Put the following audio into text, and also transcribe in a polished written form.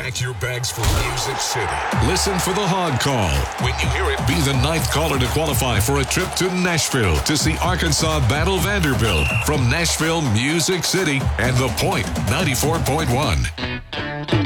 Pack your bags for Music City. Listen for the Hog Call. When you hear it, be the ninth caller to qualify for a trip to Nashville to see Arkansas battle Vanderbilt from Nashville, Music City, and The Point 94.1.